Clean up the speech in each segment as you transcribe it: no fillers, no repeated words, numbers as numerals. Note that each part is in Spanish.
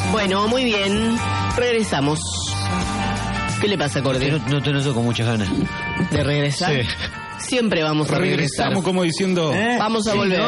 Bueno, muy bien. Regresamos. ¿Qué le pasa, Corte? No te noto con muchas ganas. ¿De regresar? Sí. Siempre vamos a regresar. Regresamos como diciendo... Vamos a volver.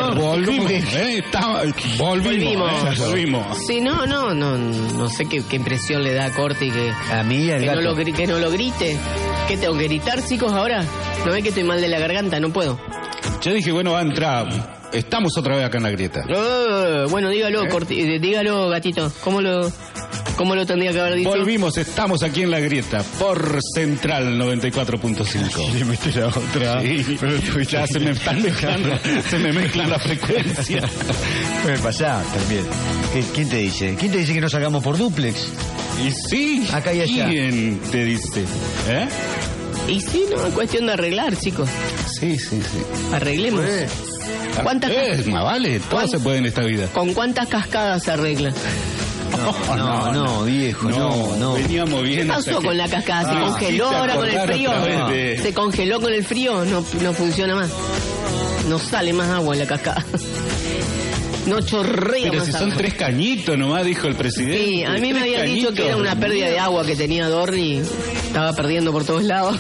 Volvimos. Sí, no sé qué impresión le da a Corte y que... A mí y al gato. Que no lo grite. ¿Qué tengo que gritar, chicos, ahora? ¿No ven que estoy mal de la garganta? No puedo. Yo dije, bueno, va a entrar. Estamos otra vez acá en la grieta. Bueno, dígalo, dígalo, gatito. ¿Cómo lo tendría que haber dicho? Volvimos, estamos aquí en la grieta por Central 94.5. Le metí la otra. Sí, pero ya se me están dejando, se me mezclan las frecuencias. Me pasa también. ¿Quién te dice? ¿Quién te dice que nos hagamos por duplex? Y sí, acá y allá. ¿Quién te dice? Y sí, no, es cuestión de arreglar, chicos. Sí. Arreglemos. ¿Cuántas más vale, todo se puede en esta vida. ¿Con cuántas cascadas se arregla? No, viejo, no. Veníamos bien. ¿Qué pasó con la cascada? ¿Se congeló ahora con el frío? ¿Se congeló con el frío? No funciona más. No sale más agua en la cascada. No chorrea. Pero si son 3 cañitos nomás, dijo el presidente. Sí, a mí me había dicho que era una pérdida de agua que tenía Dorni. Estaba perdiendo por todos lados.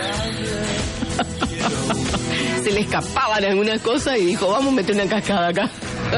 Se le escapaban algunas cosas y dijo, vamos a meter una cascada acá.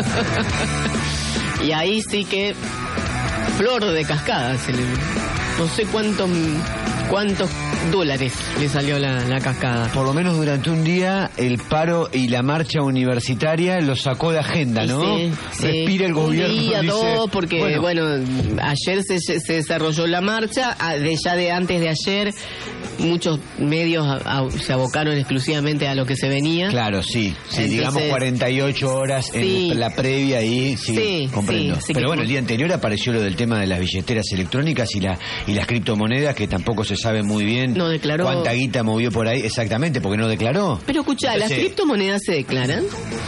Y ahí sí que flor de cascada. No sé cuántos dólares le salió la cascada. Por lo menos durante un día el paro y la marcha universitaria lo sacó de agenda, ¿no? Sí. Respira el gobierno. Un día, dice, dos, porque bueno, ayer se desarrolló la marcha, ya de antes de ayer muchos medios se abocaron exclusivamente a lo que se venía. Claro, sí. Entonces, digamos 48 horas en la previa y sí, comprendo. Sí, pero bueno, el día anterior apareció lo del tema de las billeteras electrónicas y las criptomonedas, que tampoco se sabe muy bien no declaró cuánta guita movió por ahí exactamente, porque no declaró. Pero escuchá, ¿las criptomonedas se declaran?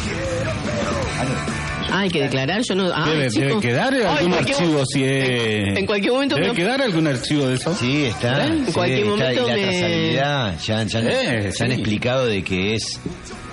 Hay que declarar, yo no... Debe quedar algún archivo si es... En cualquier momento... ¿Debe quedar algún archivo de eso? Sí, está. En cualquier momento y la trazabilidad, ya han explicado de que es...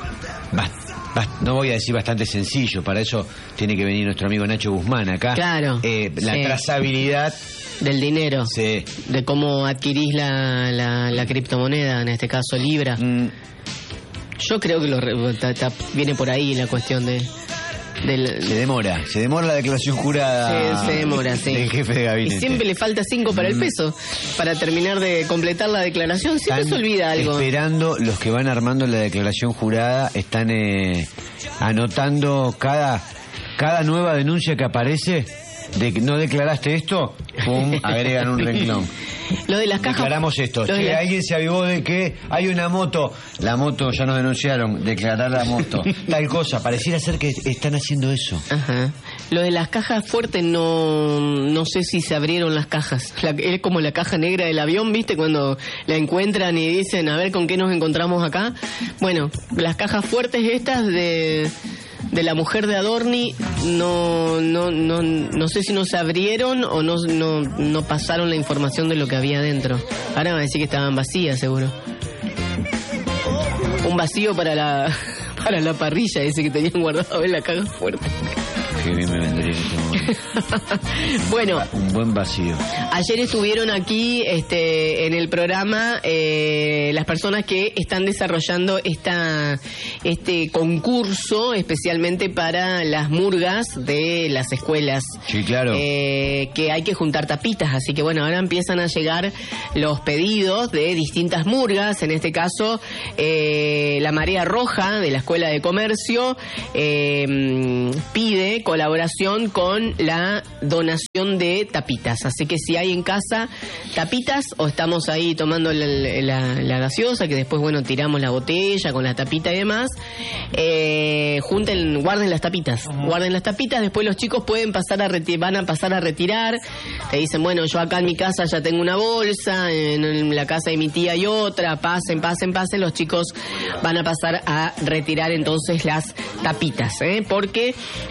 no voy a decir bastante sencillo, para eso tiene que venir nuestro amigo Nacho Guzmán acá. Claro. La trazabilidad... Del dinero. Sí. De cómo adquirís la criptomoneda, en este caso Libra. Yo creo que viene por ahí la cuestión de... Se demora la declaración jurada. Se demora, sí. Del jefe de gabinete. Y siempre le falta 5 para el peso, para terminar de completar la declaración. Siempre se olvida algo. Esperando, los que van armando la declaración jurada están anotando cada nueva denuncia que aparece. De que no declaraste esto, pum, agregan un renglón. Lo de las cajas. Declaramos esto. Si alguien se avivó de que hay una moto, la moto ya nos denunciaron, declarar la moto, tal cosa. Pareciera ser que están haciendo eso. Ajá. Lo de las cajas fuertes, no sé si se abrieron las cajas. Es como la caja negra del avión, ¿viste? Cuando la encuentran y dicen, a ver con qué nos encontramos acá. Bueno, las cajas fuertes estas de la mujer de Adorni no sé si no se abrieron o no pasaron la información de lo que había dentro. Ahora van a decir que estaban vacías, seguro. Un vacío para la parrilla ese que tenían guardado en la caja fuerte. Qué bien me vendría en este momento. Bueno, un buen vacío. Ayer estuvieron aquí en el programa las personas que están desarrollando este concurso especialmente para las murgas de las escuelas. Sí, claro. Que hay que juntar tapitas, así que bueno, ahora empiezan a llegar los pedidos de distintas murgas, en este caso la Marea Roja de la Escuela de Comercio pide colaboración con la donación de tapitas, así que si hay en casa tapitas o estamos ahí tomando la gaseosa, que después bueno tiramos la botella con la tapita y demás, guarden las tapitas, después los chicos van a pasar a retirar, te dicen bueno, yo acá en mi casa ya tengo una bolsa, en la casa de mi tía hay otra, pasen, los chicos van a pasar a retirar entonces las tapitas, porque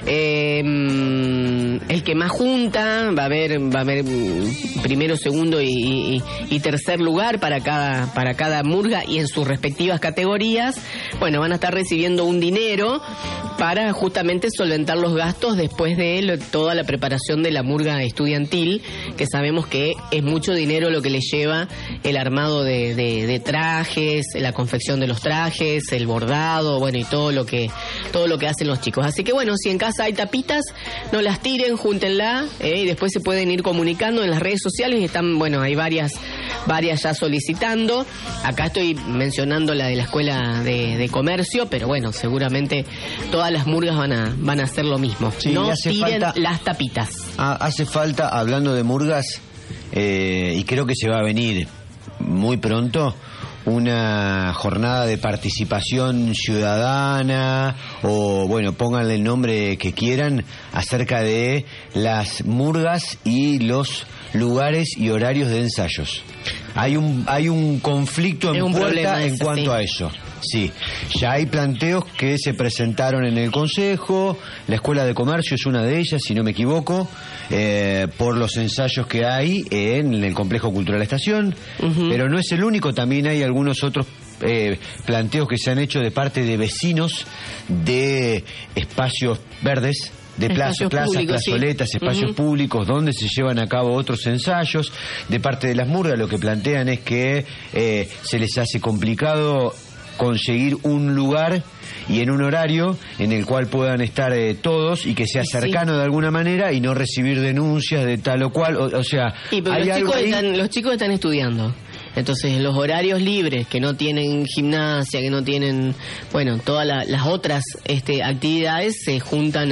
el que más junta va a haber primero, segundo y tercer lugar para cada murga y en sus respectivas categorías, bueno, van a estar recibiendo un dinero para justamente solventar los gastos después de toda la preparación de la murga estudiantil, que sabemos que es mucho dinero lo que les lleva el armado de trajes, la confección de los trajes, el bordado, bueno, y todo lo que hacen los chicos. Así que bueno, si en casa hay tapitas, no las tiren, júntenla, y después se pueden ir comunicando en las redes sociales. Están, bueno, hay varias ya solicitando. Acá estoy mencionando la de la Escuela de Comercio, pero bueno, seguramente todas las murgas van a hacer lo mismo. Sí, no tiren las tapitas. Hace falta, hablando de murgas, y creo que se va a venir muy pronto, una jornada de participación ciudadana, o bueno, pónganle el nombre que quieran, acerca de las murgas y los lugares y horarios de ensayos. Hay un conflicto en puerta en cuanto a eso. Sí, ya hay planteos que se presentaron en el Consejo. La Escuela de Comercio es una de ellas, si no me equivoco, por los ensayos que hay en el Complejo Cultural Estación. Pero no es el único, también hay algunos otros planteos que se han hecho de parte de vecinos de espacios verdes, de plazas, plazoletas, sí. Espacios públicos donde se llevan a cabo otros ensayos. De parte de las murgas lo que plantean es que se les hace complicado conseguir un lugar y en un horario en el cual puedan estar todos y que sea cercano de alguna manera y no recibir denuncias de tal o cual, o sea, pero los chicos están estudiando. Entonces los horarios libres, que no tienen gimnasia, que no tienen, bueno, todas las otras actividades, se juntan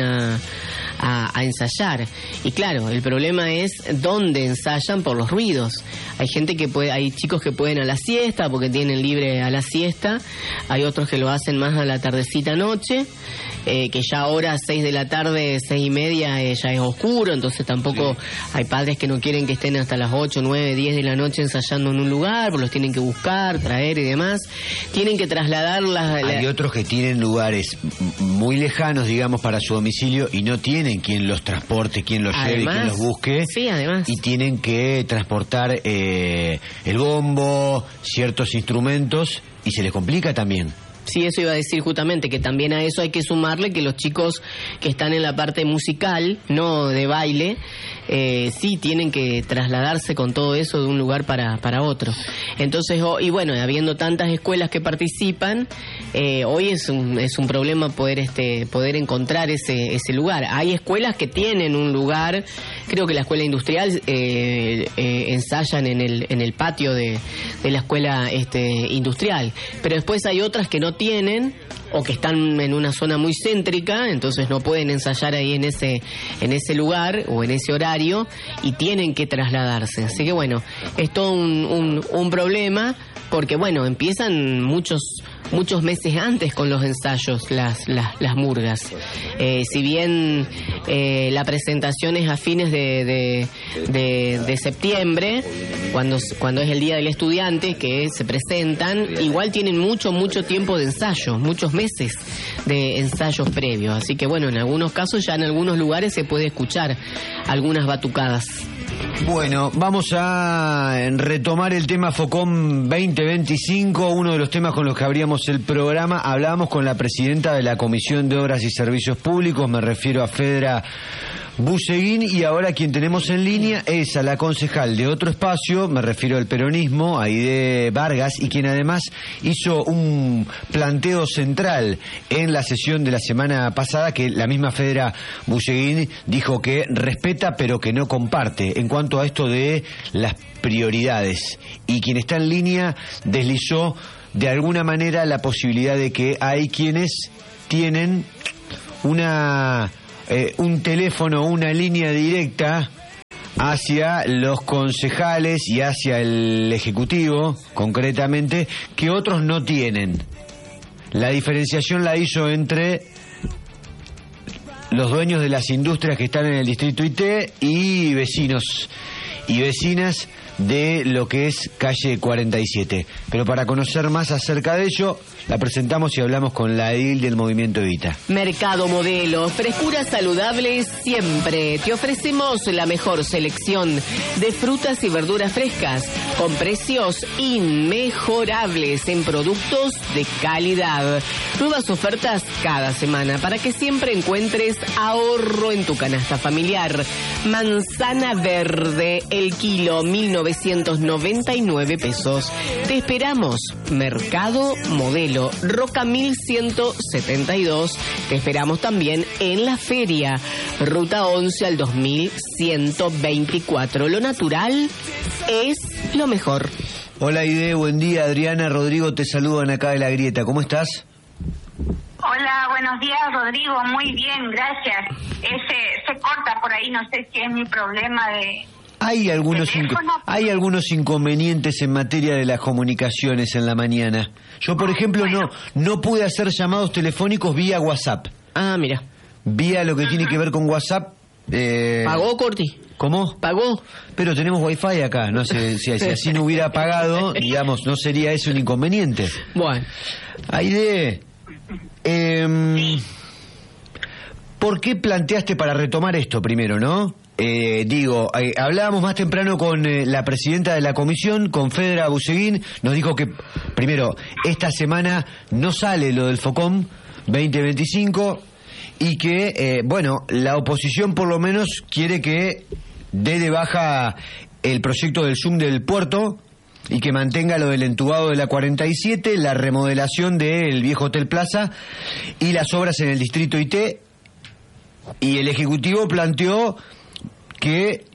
a ensayar. Y claro, el problema es dónde ensayan por los ruidos. Hay chicos que pueden a la siesta porque tienen libre a la siesta, hay otros que lo hacen más a la tardecita noche, que ya ahora 6 de la tarde, 6:30 ya es oscuro, entonces tampoco hay padres que no quieren que estén hasta las 8, 9, 10 de la noche ensayando en un lugar, porque los tienen que buscar, traer y demás, tienen que trasladar Hay otros que tienen lugares muy lejanos, digamos, para su domicilio y no tienen quien los transporte, quien los lleve, quien los busque. Sí, además. Y tienen que transportar el bombo, ciertos instrumentos, y se les complica también. Sí, eso iba a decir justamente, que también a eso hay que sumarle que los chicos que están en la parte musical, no de baile, sí tienen que trasladarse con todo eso de un lugar para otro. Entonces, y bueno, habiendo tantas escuelas que participan, hoy es un problema poder encontrar ese lugar. Hay escuelas que tienen un lugar, creo que la escuela industrial ensayan en el patio de la escuela industrial, pero después hay otras que no tienen, o que están en una zona muy céntrica, entonces no pueden ensayar ahí en ese lugar o en ese horario y tienen que trasladarse. Así que bueno, es todo un problema, porque bueno, empiezan muchos meses antes con los ensayos las murgas. Si bien la presentación es a fines de septiembre, cuando es el Día del Estudiante que se presentan, igual tienen mucho tiempo de ensayo, muchos meses de ensayos previos. Así que bueno, en algunos casos ya en algunos lugares se puede escuchar algunas batucadas. Bueno, vamos a retomar el tema FOCOM 2025, uno de los temas con los que abríamos el programa. Hablábamos con la presidenta de la Comisión de Obras y Servicios Públicos, me refiero a Fedra Buseguín, y ahora quien tenemos en línea es a la concejal de otro espacio, me refiero al peronismo, Aide Vargas, y quien además hizo un planteo central en la sesión de la semana pasada, que la misma Fedra Buseguín dijo que respeta pero que no comparte en cuanto a esto de las prioridades. Y quien está en línea deslizó de alguna manera la posibilidad de que hay quienes tienen un teléfono, una línea directa hacia los concejales y hacia el Ejecutivo, concretamente, que otros no tienen. La diferenciación la hizo entre los dueños de las industrias que están en el distrito IT y vecinos y vecinas de lo que es calle 47. Pero para conocer más acerca de ello, la presentamos y hablamos con la edil del Movimiento Evita. Mercado Modelo, frescura saludable siempre. Te ofrecemos la mejor selección de frutas y verduras frescas, con precios inmejorables en productos de calidad. Nuevas ofertas cada semana para que siempre encuentres ahorro en tu canasta familiar. Manzana verde, el kilo, 1.999 pesos. Te esperamos. Mercado Modelo, Roca 1172. Te esperamos también en la feria, Ruta 11 al 2124. Lo natural es lo mejor. Hola Aide, buen día. Adriana, Rodrigo te saludan acá de La Grieta. ¿Cómo estás? Hola, buenos días Rodrigo, muy bien, gracias. Se corta por ahí, no sé si es mi problema de... Hay algunos inconvenientes en materia de las comunicaciones en la mañana. Yo, por ejemplo, no pude hacer llamados telefónicos vía WhatsApp. Ah, mira. Vía lo que tiene que ver con WhatsApp. ¿Pagó, Corti? ¿Cómo? ¿Pagó? Pero tenemos Wi-Fi acá, no sé, si así no hubiera pagado, digamos, no sería eso un inconveniente. Bueno. Aide, ¿por qué planteaste para retomar esto primero, no? Hablábamos más temprano con la presidenta de la comisión, con Fedra Buseguín, nos dijo que, primero, esta semana no sale lo del FOCOM 2025 y que, la oposición por lo menos quiere que dé de baja el proyecto del Zoom del puerto y que mantenga lo del entubado de la 47, la remodelación del viejo Hotel Plaza y las obras en el distrito IT, y el Ejecutivo planteó que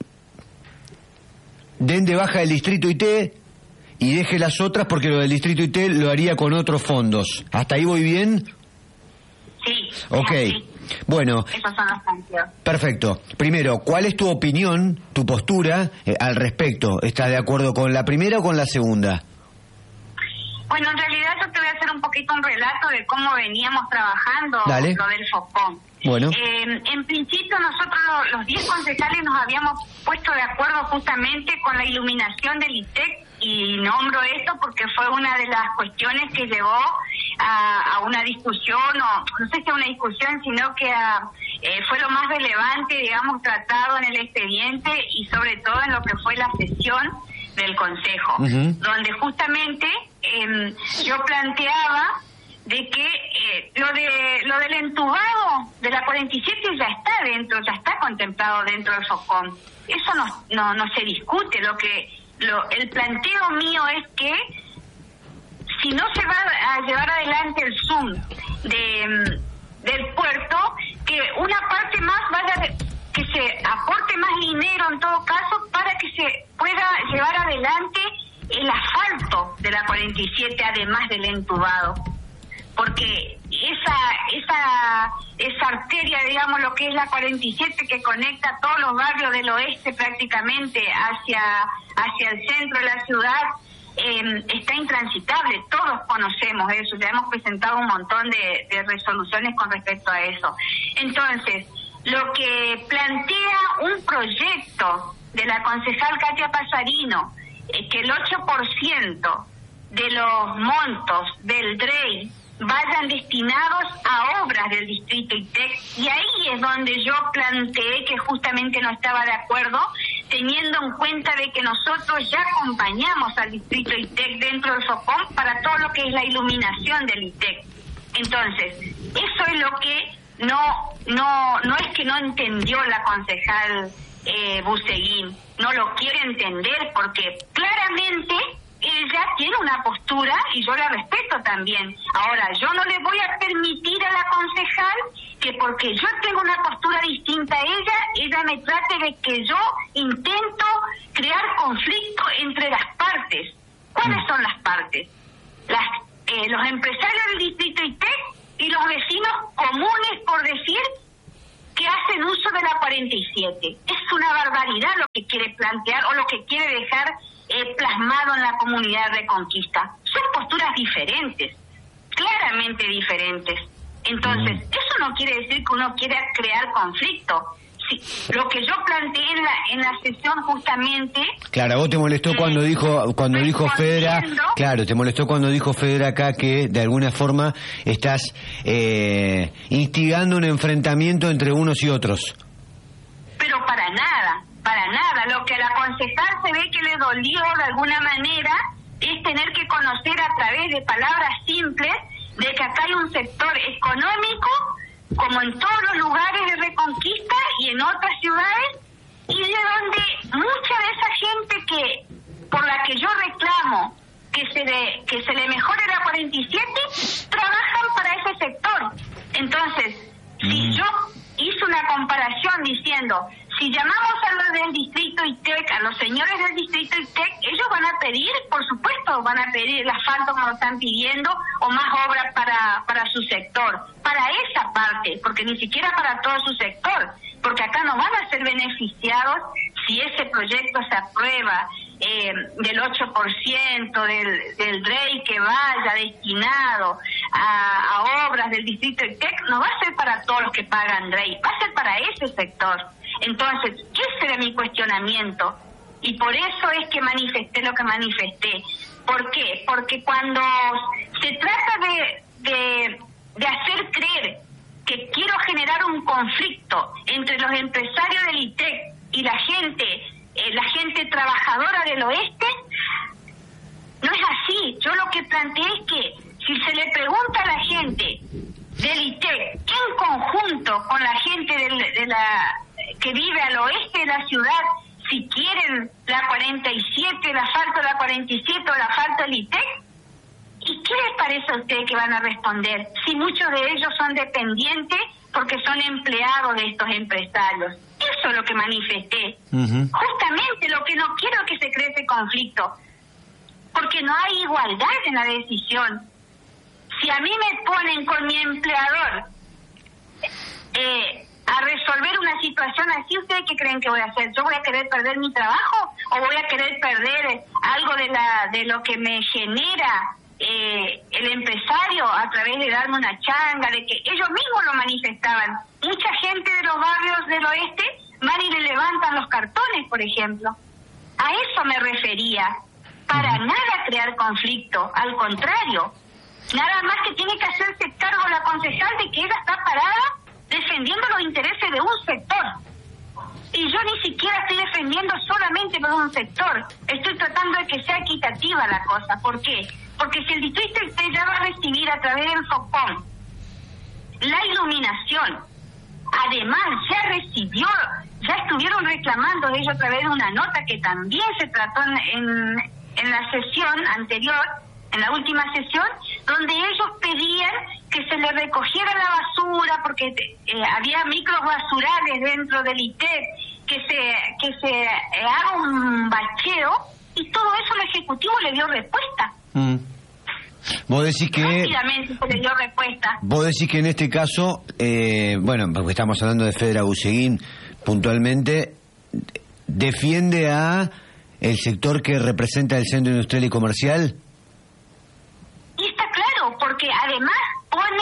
den de baja el distrito IT y deje las otras porque lo del distrito IT lo haría con otros fondos. ¿Hasta ahí voy bien? Sí. Ok. Sí. Bueno. Esos son los planteos. Perfecto. Primero, ¿cuál es tu opinión, tu postura al respecto? ¿Estás de acuerdo con la primera o con la segunda? Bueno, en realidad yo te voy a hacer un poquito un relato de cómo veníamos trabajando. Dale. Lo del FOCOM. Bueno. En principio nosotros los 10 concejales nos habíamos puesto de acuerdo justamente con la iluminación del ITEC, y nombro esto porque fue una de las cuestiones que llevó a una discusión, o no sé si a una discusión, sino que fue lo más relevante, digamos, tratado en el expediente y sobre todo en lo que fue la sesión del Consejo, donde justamente yo planteaba de que lo del entubado de la 47 ya está contemplado dentro del FOCOM. Eso no se discute. El planteo mío es que si no se va a llevar adelante el Zoom del puerto, que una parte más que se aporte más dinero en todo caso para que se pueda llevar adelante el asfalto de la 47 además del entubado, porque esa arteria, digamos, lo que es la 47, que conecta todos los barrios del oeste prácticamente hacia el centro de la ciudad, está intransitable. Todos conocemos eso, ya hemos presentado un montón de resoluciones con respecto a eso. Entonces, lo que plantea un proyecto de la concejal Katia Pasarino, que el 8% de los montos del DREI vayan destinados a obras del distrito ITEC, y ahí es donde yo planteé que justamente no estaba de acuerdo, teniendo en cuenta de que nosotros ya acompañamos al distrito ITEC dentro del FOCOM para todo lo que es la iluminación del ITEC. Entonces, eso es lo que no es que no entendió la concejal Buseguín, no lo quiere entender, porque claramente ella tiene una postura y yo la respeto también. Ahora, yo no le voy a permitir a la concejal que porque yo tengo una postura distinta a ella me trate de que yo intento crear conflicto entre las partes. ¿Cuáles son las partes? Los empresarios del distrito ITEC y los vecinos comunes, por decir, que hacen uso de la 47. Es una barbaridad lo que quiere plantear o lo que quiere dejar plasmado en la comunidad de Reconquista. Son posturas diferentes, claramente diferentes. Entonces, eso no quiere decir que uno quiera crear conflicto. Sí, lo que yo planteé en la sesión justamente... Claro, a vos te molestó cuando dijo Fedra... Claro, te molestó cuando dijo Fedra acá que de alguna forma estás instigando un enfrentamiento entre unos y otros. Pero para nada. lo que a la concejal se ve que le dolió de alguna manera es tener que conocer a través de palabras simples de que acá hay un sector económico, como en todos los lugares de Reconquista y en otras ciudades, y de donde mucha de esa gente por la que yo reclamo que se le mejore la 47, trabajan para ese sector. Entonces, si yo hice una comparación diciendo, si llamamos a los del distrito ITEC, a los señores del distrito ITEC, ellos van a pedir, por supuesto, van a pedir el asfalto como lo están pidiendo, o más obras para su sector, para esa parte, porque ni siquiera para todo su sector, porque acá no van a ser beneficiados si ese proyecto se aprueba del 8% del DREI que vaya destinado a obras del distrito ITEC, no va a ser para todos los que pagan DREI, va a ser para ese sector. Entonces, ese era mi cuestionamiento, y por eso es que manifesté lo que manifesté. ¿Por qué? Porque cuando se trata de hacer creer que quiero generar un conflicto entre los empresarios del ITEC y la gente trabajadora del oeste, no es así. Yo lo que planteé es que si se le pregunta a la gente del ITEC en conjunto con la gente que vive al oeste de la ciudad, si quieren la 47, el asfalto de la 47 o el asfalto del ITEC, ¿y qué les parece a ustedes que van a responder? Si muchos de ellos son dependientes porque son empleados de estos empresarios. Eso es lo que manifesté. Justamente lo que no quiero es que se cree ese conflicto, porque no hay igualdad en la decisión. Si a mí me ponen con mi empleador a resolver una situación así, ¿ustedes qué creen que voy a hacer? ¿Yo voy a querer perder mi trabajo o voy a querer perder algo de lo que me genera el empresario a través de darme una changa, de que ellos mismos lo manifestaban? Mucha gente de los barrios del oeste van y le levantan los cartones, por ejemplo. A eso me refería. Para nada crear conflicto, al contrario. Nada más que tiene que hacerse cargo la concejal de que ella está parada defendiendo los intereses de un sector. Y yo ni siquiera estoy defendiendo solamente por un sector. Estoy tratando de que sea equitativa la cosa. ¿Por qué? Porque si el distrito ya va a recibir a través del FOCOM la iluminación, además ya estuvieron reclamando de ello a través de una nota que también se trató en la sesión anterior, en la última sesión, donde ellos pedían que se le recogiera la basura porque había micros basurales dentro del ITEC, que se haga un bacheo, y todo eso el Ejecutivo le dio respuesta. Vos decís que... Rápidamente se le dio respuesta. Vos decís que en este caso, bueno, porque estamos hablando de Fedra Buseguín puntualmente, defiende a el sector que representa el centro industrial y comercial. Y está claro, porque además pone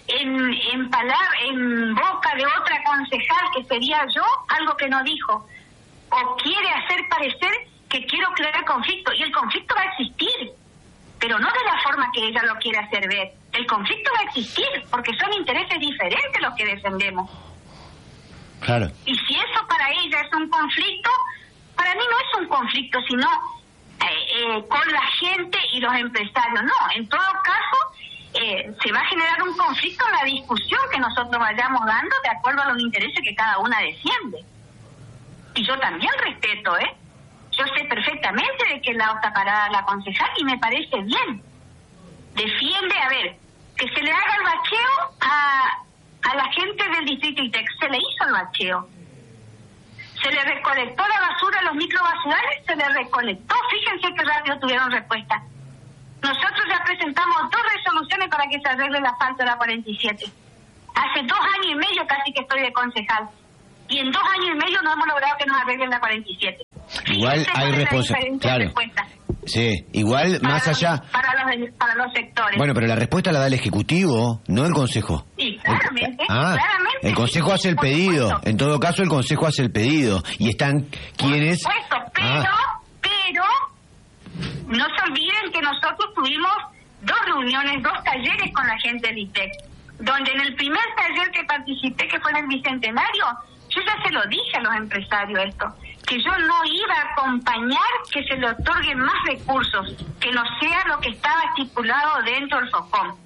en boca de otra concejal, que sería yo, algo que no dijo, o quiere hacer parecer que quiero crear conflicto, y el conflicto va a existir, pero no de la forma que ella lo quiere hacer ver. El conflicto va a existir, porque son intereses diferentes los que defendemos. Claro. Y si eso para ella es un conflicto, para mí no es un conflicto, sino con la gente y los empresarios. No, en todo caso, se va a generar un conflicto en la discusión que nosotros vayamos dando de acuerdo a los intereses que cada una defiende. Y yo también respeto, yo sé perfectamente de qué lado está parada la concejal y me parece bien. Defiende, a ver, que se le haga el bacheo a la gente del distrito ITEC. Se le hizo el bacheo. Se le recolectó la basura a los microbasurales, se le recolectó. Fíjense qué rápido tuvieron respuesta. Nosotros ya presentamos 2 resoluciones para que se arregle el asfalto de la 47. Hace 2 años y medio casi que estoy de concejal. Y en 2 años y medio no hemos logrado que nos arreglen la 47. Igual hay responsabilidad. Claro. Sí, igual para más allá. Para los sectores. Bueno, pero la respuesta la da el Ejecutivo, no el Consejo. Sí, claramente. Claramente. El Consejo hace el pedido. Supuesto. En todo caso, el Consejo hace el pedido. Y están quienes. Por supuesto, pero no se olviden que nosotros tuvimos 2 reuniones, 2 talleres con la gente del ITEC, donde en el primer taller que participé, que fue en el Bicentenario, yo ya se lo dije a los empresarios esto, que yo no iba a acompañar que se le otorguen más recursos, que no sea lo que estaba estipulado dentro del FOCOM.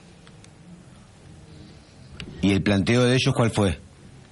¿Y el planteo de ellos cuál fue?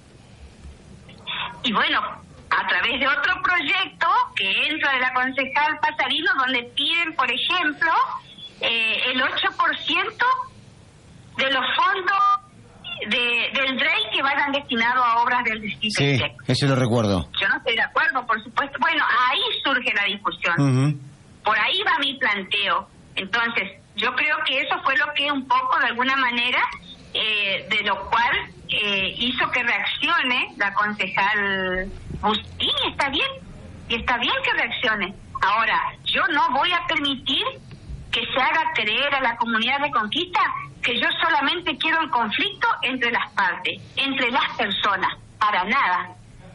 Y bueno, a través de otro proyecto que entra de la concejal Pasarino, donde piden, por ejemplo, el 8% de los fondos del DREI que vayan destinados a obras del distrito. Sí, eso lo recuerdo. Yo no estoy de acuerdo, por supuesto. Bueno, ahí surge la discusión. Por ahí va mi planteo. Entonces, yo creo que eso fue lo que un poco, de alguna manera, de lo cual hizo que reaccione la concejal Bustín, y está bien que reaccione. Ahora, yo no voy a permitir que se haga creer a la comunidad de Conquista que yo solamente quiero el conflicto entre las partes, entre las personas. Para nada.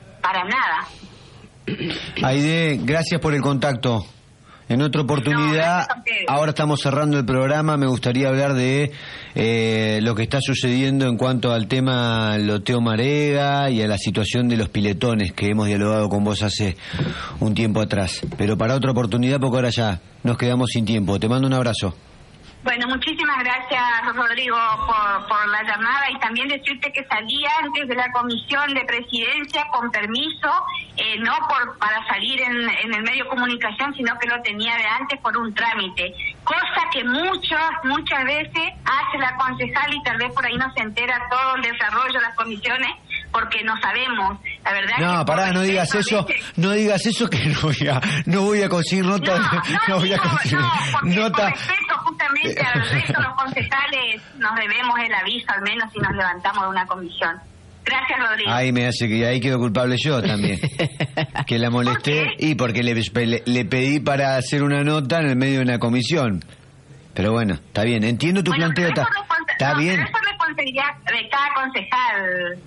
Aide, gracias por el contacto. En otra oportunidad, ahora estamos cerrando el programa, me gustaría hablar de lo que está sucediendo en cuanto al tema Loteo Marega y a la situación de los piletones que hemos dialogado con vos hace un tiempo atrás. Pero para otra oportunidad, porque ahora ya nos quedamos sin tiempo. Te mando un abrazo. Bueno, muchísimas gracias, Rodrigo, por la llamada, y también decirte que salí antes de la comisión de presidencia con permiso, no para salir en el medio de comunicación, sino que lo tenía de antes por un trámite, cosa que muchas veces hace la concejal y tal vez por ahí no se entera todo el desarrollo de las comisiones, porque no sabemos, la verdad. No, pará, no digas eso, que no voy a conseguir nota. No voy a conseguir nota. Por respeto justamente al resto de los concejales nos debemos el aviso, al menos si nos levantamos de una comisión. Gracias, Rodrigo. Ahí me hace que ahí quedo culpable yo también. Que la molesté y porque le pedí para hacer una nota en el medio de una comisión. Pero bueno, está bien, entiendo tu planteo. Está bien. Pero eso es responsabilidad de cada concejal.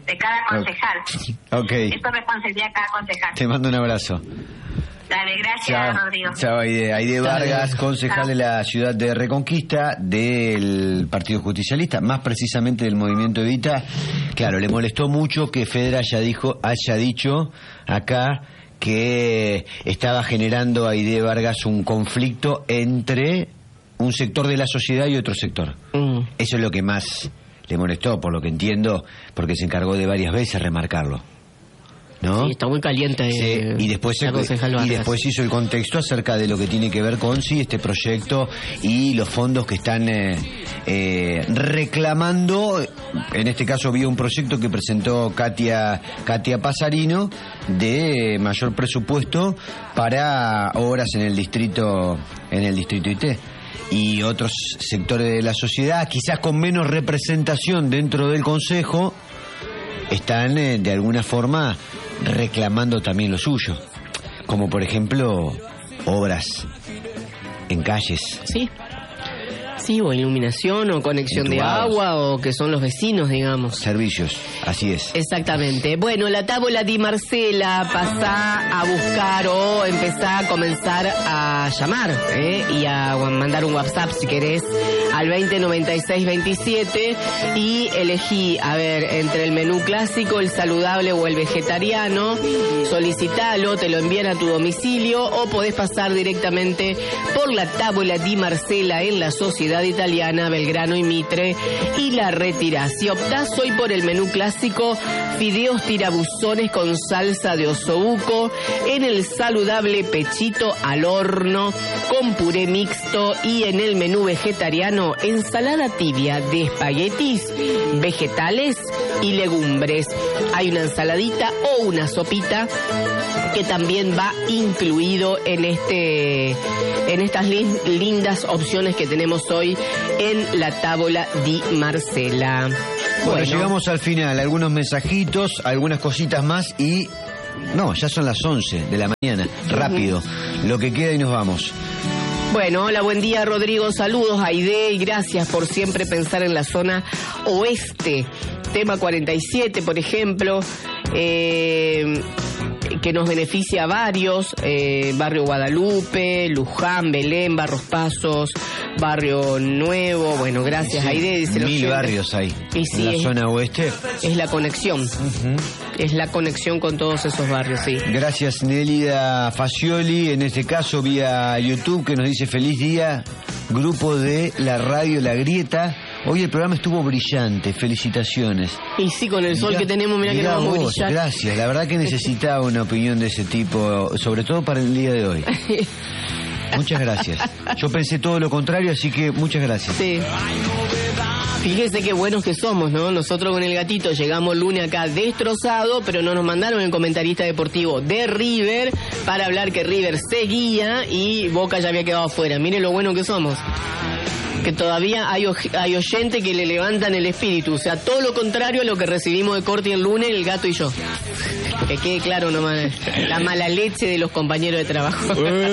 Okay. Eso es responsabilidad de cada concejal. Te mando un abrazo. Dale, gracias, Rodrigo. Chao, Aide Vargas, concejal de la ciudad de Reconquista, del Partido Justicialista, más precisamente del Movimiento Evita. Claro, le molestó mucho que Fedra haya dicho acá que estaba generando a Aide Vargas un conflicto entre un sector de la sociedad y otro sector. Eso es lo que más le molestó, por lo que entiendo, porque se encargó de varias veces remarcarlo, ¿no? Sí, está muy caliente. Sí, y después hizo el contexto acerca de lo que tiene que ver con este proyecto y los fondos que están reclamando. En este caso había un proyecto que presentó Katia Pasarino de mayor presupuesto para obras en el distrito IT. Y otros sectores de la sociedad, quizás con menos representación dentro del Consejo, están de alguna forma reclamando también lo suyo, como por ejemplo obras en calles. Sí, o iluminación, o conexión de agua, o que son los vecinos, digamos. Servicios, así es. Exactamente. Bueno, la Tábola di Marcela, pasá a buscar o empezá a comenzar a llamar, y a mandar un WhatsApp, si querés, al 209627, y elegí, entre el menú clásico, el saludable o el vegetariano. Solicitalo, te lo envían a tu domicilio, o podés pasar directamente por la Tábola di Marcela en la Sociedad Italiana, Belgrano y Mitre, y la retirás. Si optás hoy por el menú clásico, fideos tirabuzones con salsa de osobuco, en el saludable pechito al horno con puré mixto, y en el menú vegetariano, ensalada tibia de espaguetis, vegetales y legumbres. Hay una ensaladita o una sopita que también va incluido en estas lindas opciones que tenemos hoy en la Tábola di Marcela. Bueno, llegamos al final, algunos mensajitos, algunas cositas más y... No, ya son las 11 de la mañana, rápido, lo que queda y nos vamos. Bueno, hola, buen día, Rodrigo, saludos a Aide y gracias por siempre pensar en la zona oeste. Tema 47, por ejemplo, que que nos beneficia a varios, Barrio Guadalupe, Luján, Belén, Barros Pasos, Barrio Nuevo, bueno, gracias Sí, Aide, dice el 1000 oyente. barrios hay Y sí, en la es- zona oeste. Es la conexión, es la conexión con todos esos barrios, sí. Gracias Nélida Facioli, en este caso vía YouTube, que nos dice feliz día, grupo de la radio La Grieta. Hoy el programa estuvo brillante, felicitaciones. Y sí, con el sol Mirá- que tenemos, mira que mirá no vamos a vos, brillar. gracias, la verdad que necesitaba una opinión de ese tipo, sobre todo para el día de hoy. Muchas gracias. Yo pensé todo lo contrario, así que muchas gracias. Sí. Fíjese qué buenos que somos, ¿no? Nosotros con el gatito llegamos lunes acá destrozado, pero no nos mandaron el comentarista deportivo de River para hablar que River seguía y Boca ya había quedado afuera. Mire lo bueno que somos. Que todavía hay oyentes que le levantan el espíritu. O sea, todo lo contrario a lo que recibimos de Corti el lunes, el gato y yo. Que quede claro nomás la mala leche de los compañeros de trabajo.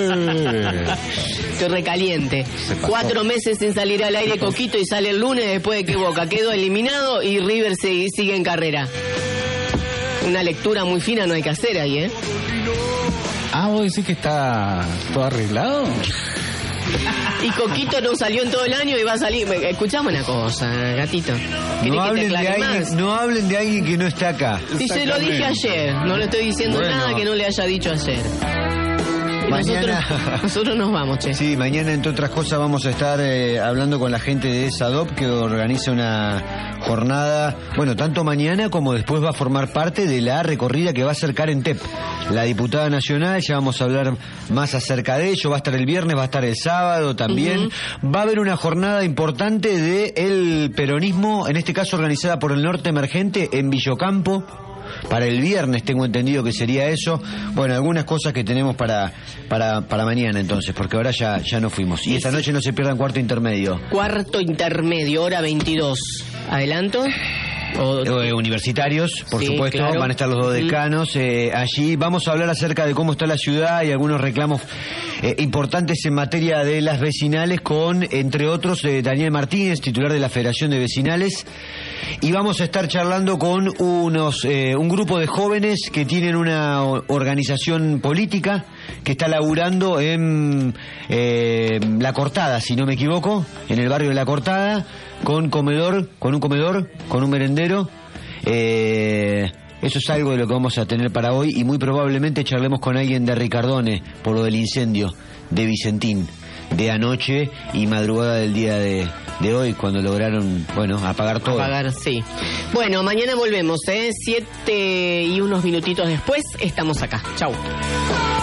Estoy recaliente. 4 meses sin salir al aire Coquito y sale el lunes después de que Boca quedó eliminado y River sigue en carrera. Una lectura muy fina no hay que hacer ahí, ¿eh? Ah, vos decís que está todo arreglado. Y Coquito no salió en todo el año y va a salir. Escuchame una cosa, gatito. ¿Querés No que te hablen, de aclare más? alguien, no hablen de alguien que no está acá. Si se lo dije ayer, no le estoy diciendo Bueno. nada que no le haya dicho ayer. Y Mañana- nosotros nos vamos, che. Sí, mañana entre otras cosas vamos a estar hablando con la gente de SADOP que organiza una jornada, bueno, tanto mañana como después va a formar parte de la recorrida que va a hacer Karen Tepp, la diputada nacional. Ya vamos a hablar más acerca de ello. Va a estar el viernes, va a estar el sábado también. Va a haber una jornada importante de el peronismo, en este caso organizada por el Norte Emergente en Villocampo. Para el viernes tengo entendido que sería eso. Bueno, algunas cosas que tenemos para mañana entonces, porque ahora ya no fuimos. Y esta noche no se pierdan cuarto intermedio. Cuarto intermedio, hora 22. ¿Adelanto? Universitarios, por Sí, supuesto, claro. van a estar los dos decanos. Allí vamos a hablar acerca de cómo está la ciudad y algunos reclamos importantes en materia de las vecinales con, entre otros, Daniel Martínez, titular de la Federación de Vecinales. Y vamos a estar charlando con un grupo de jóvenes que tienen una organización política que está laburando en La Cortada, si no me equivoco, en el barrio de La Cortada, con un comedor, con un merendero. Eso es algo de lo que vamos a tener para hoy y muy probablemente charlemos con alguien de Ricardone por lo del incendio de Vicentín de anoche y madrugada del día de hoy, cuando lograron, apagar todo. Apagar, sí. Bueno, mañana volvemos, 7 y unos minutitos después estamos acá. Chau.